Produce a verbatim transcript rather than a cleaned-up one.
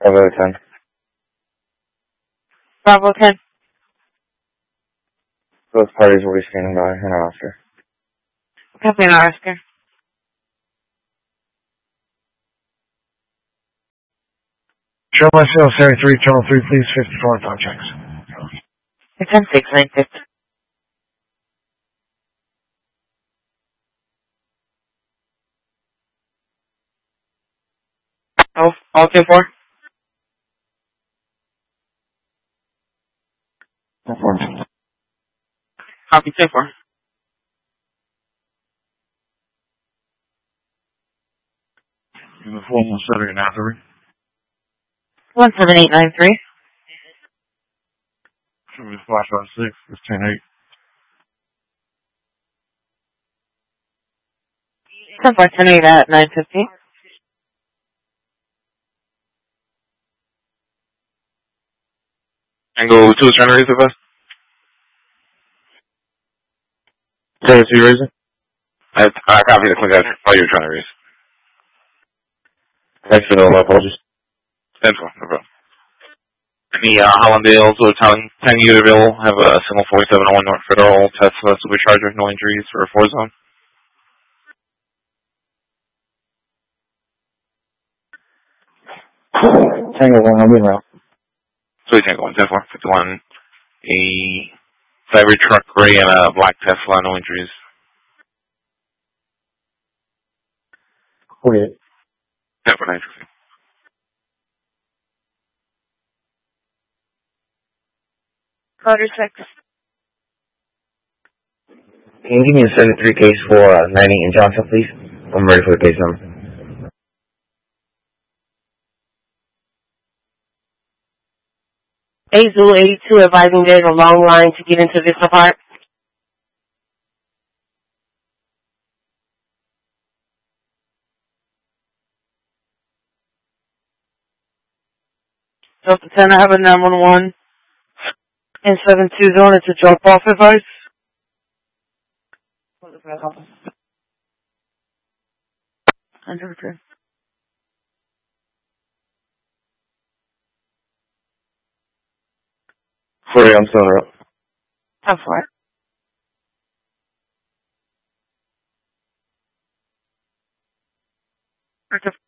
Bravo ten. Bravo ten. Both parties will be standing by in our Oscar. Copy an Oscar. Show myself, Area three, Tunnel three, please, fifty-four and five checks. ten six nine fifty. Oh, all two four. Confirmed. Copy two four. Uniform one seven eight nine three. One seven eight nine three. Show me five five six, fifteen eight. Ten four ten eight at nine fifty. Angle two is trying to raise the bus. Zero two raising. I, I copy the click after. Oh, you were trying to raise. Thanks for knowing my apologies. ten four, no problem. Any uh, Hollandales or telling ten unit available have a single forty-seven oh one North Federal Tesla Supercharger, no injuries for a four zone. Tango one, I'll be around. So you Tango one, ten four, fifty-one, a Cyber truck gray and a black Tesla, no injuries. forty-eight. ten four, nine sixty. Quarter six. Can you give me a seventy-three case for uh, ninety in Johnson, please? I'm ready for the case number. Azul eighty-two advising there's a long line to get into Vista Park. Delta ten, I have a nine one one and seven two zone. It's a drop-off advice. Under repair. forty, I'm still up. How far? Okay.